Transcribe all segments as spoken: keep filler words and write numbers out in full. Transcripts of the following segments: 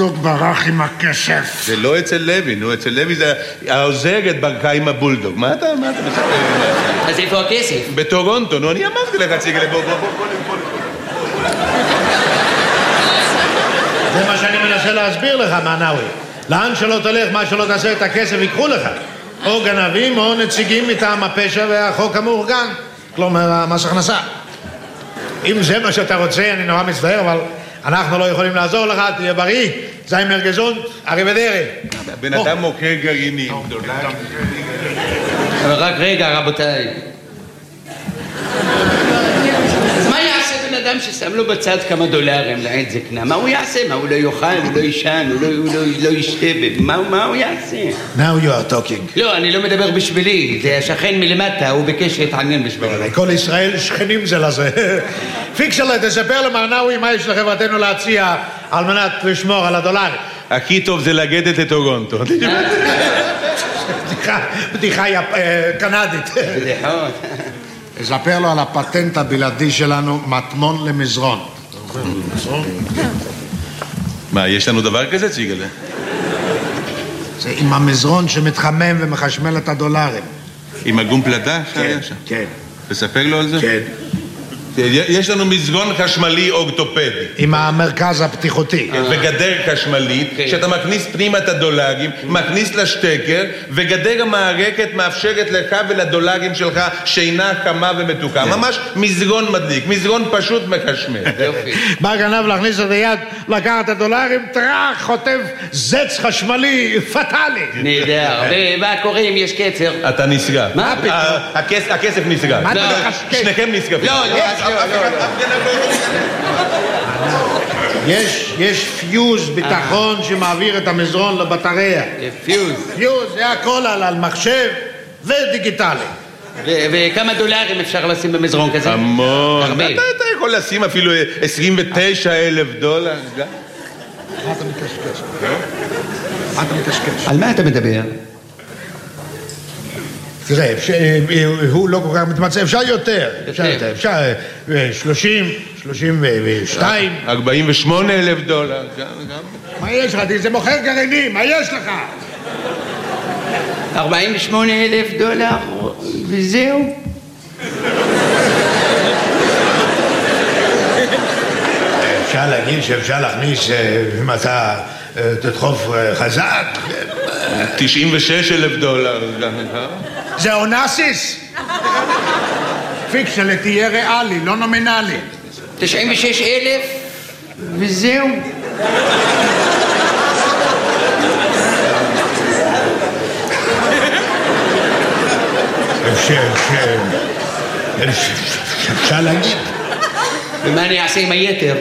הבולדוג ברח עם הכסף. זה לא אצל לוי, נו, אצל לוי זה העוזרת ברכה עם הבולדוג. מה אתה, מה אתה מספר? אז איפה הכסף? בטורונטו, נו, אני אמרתי לך, ציגלה, בוא, בוא, בוא, בוא, בוא. זה מה שאני מנסה להסביר לך, מענאווי. לאן שלא תלך, מה שלא תעשה את הכסף, ייקחו לך. או גנבים או נציגים מטעם הפשע והחוק המאורגן. כלומר, מס הכנסה. אם זה מה שאתה רוצה, אני נורא מצטער, אבל אנחנו לא יכולים לעזור לך, תהיה בריא, זיימר גזונט, אריבדרי. בן אדם מוכר גרעינים. אבל רק רגע, רבותיי. מה יעשה בן אדם ששם לו בצד כמה דולרים לעת זקנה? מה הוא יעשה? מה, הוא לא יאכל, הוא לא ישן, הוא לא, הוא לא, לא ישתה? מה, מה הוא יעשה? Now you are talking. לא, אני לא מדבר בשבילי, זה השכן מלמטה, הוא ביקש להתעניין בשבילי. כל ישראל שכנים זה לזה. פיקסלה, תספר למענאווי מה יש לחברתנו להציע על מנת לשמור על הדולר. הכי טוב זה לגדת לטורונטו. בדיחה קנדית. בדיחות. אספר לו על הפטנט הבלעדי שלנו, מטמון למזרון. מה, יש לנו דבר כזה, ציגלה? זה עם המזרון שמתחמם ומחשמל את הדולרים. עם הגום פלדה? כן, כן. תספר לו על זה? כן. יש לנו מזרון חשמלי אורתופדי. עם המרכז הפתיחותי. וגדר חשמלית, שאתה מכניס פנימה את הדולרים, מכניס לשטקר, וגדר המערכת מאפשרת לך ולדולרים שלך שינה חמה ומתוקה. ממש מזרון מדליק, מזרון פשוט מחשמל. בא גנב להכניס את היד, לקח את הדולרים, טרח, חוטף זץ חשמלי פטאלי. נהדר. ומה קורה אם יש קצר? אתה נסגר. מה פתאום? הכסף נסגר. שניכם נסגרים. לא, לא. יש, יש פיוז ביטחון שמעביר את המזרון לבטריה. פיוז. פיוז, זה הכל על, על מחשב ודיגיטלי. וכמה דולרים אפשר לשים במזרון כזה? המון. אתה יכול לשים אפילו עשרים ותשעה אלף דולר. מה אתה מתקשקש? מה אתה מתקשקש? על מה אתה מדבר? תראה, הוא לא כל כך מתמצא, אפשר יותר, אפשר יותר, אפשר שלושים, שלושים ושתיים. ארבעים ושמונה אלף דולר. מה יש לך? זה מוכר גרעינים, מה יש לך? ארבעים ושמונה אלף דולר, וזהו. אפשר להגיד שאפשר להכניס, אם אתה תדחוף חזק. תשעים ושש אלף דולר. זה אונסיס? פיקסלה, תהיה ריאלי, לא נומינלי. תשעים ושש אלף, וזהו. אפשר להגיד. ומה אני אעשה עם היתר?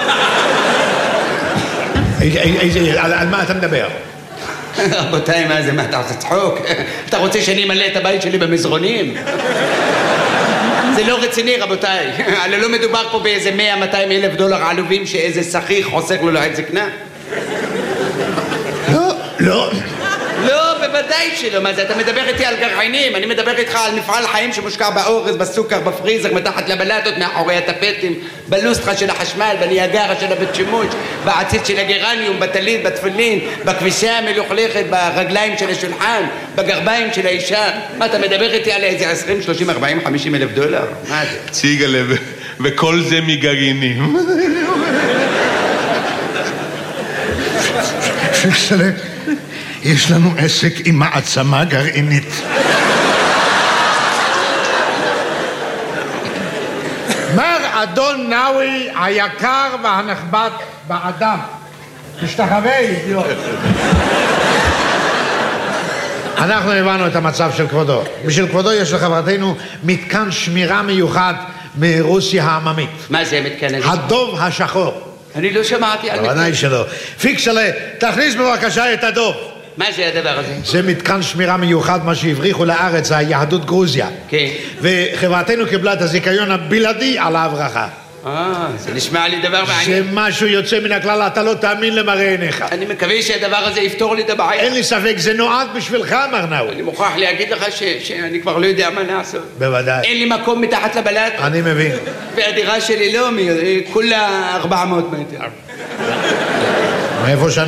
על מה אתה מדבר? רבותיי, מה זה? מה, אתה רוצה צחוק? אתה רוצה שאני אמלא את הבית שלי במזרונים? זה לא רציני, רבותיי. הרי לא מדובר פה באיזה מאה מאתיים אלף דולר עלובים שאיזה שכיח חוסך לו לעת זקנה. לא, לא. לא, בוודאי שלא. מה זה? אתה מדבר איתי על גרעינים, אני מדבר איתך על מפעל חיים שמושקע באורז, בסוכר, בפריזר, מתחת לבלטות, מאחורי הטפטים, בלוסטרה של החשמל, בניאגרה של הבית שימוש, בעציץ של הגרניום, בטלית, בתפילין, בכביסה המלוכלכת, ברגליים של השולחן, בגרביים של האישה. מה, אתה מדבר איתי על איזה עשרים, שלושים, ארבעים, חמישים אלף דולר? מה זה? ציגלה, וכל זה מגרעינים. פיקסלה, יש לנו עסק עם מעצמה גרעינית. מר אדון נאווי היקר והנכבד באדם. תשתחווה, אידיוט. אנחנו הבנו את המצב של כבודו. בשביל כבודו יש לחברתנו מתקן שמירה מיוחד מרוסיה העממית. מה זה מתקן הזה? הדוב השחור. אני לא שמעתי על מתקן. בוודאי שלא. פיקסלה, תכניס בבקשה את הדוב. מה זה הדבר הזה? זה מתקן שמירה מיוחד, מה שהבריחו לארץ, היהדות גרוזיה. כן. וחברתנו קיבלה את הזיכיון הבלעדי על ההברחה. אה, זה נשמע לי דבר זה מעניין. משהו יוצא מן הכלל, אתה לא תאמין למראה עיניך. אני מקווה שהדבר הזה יפתור לי את הבעיה. אין לי ספק, זה נועד בשבילך, מר נאווי. אני מוכרח להגיד לך ש- שאני כבר לא יודע מה לעשות. בוודאי. אין לי מקום מתחת לבלט. אני מבין. והדירה שלי לא, כולה ארבע מאות מטר. מאיפה שאני